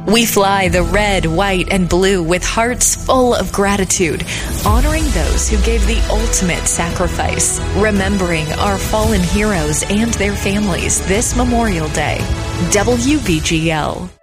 We fly the red, white, and blue with hearts full of gratitude, honoring those who gave the ultimate sacrifice, remembering our fallen heroes and their families this Memorial Day. WBGL.